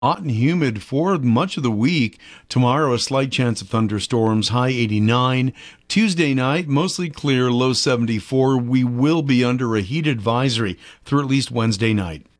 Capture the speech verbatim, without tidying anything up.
Hot and humid for much of the week. Tomorrow, a slight chance of thunderstorms, high eighty-nine. Tuesday night, mostly clear, low seventy-four. We will be under a heat advisory through at least Wednesday night.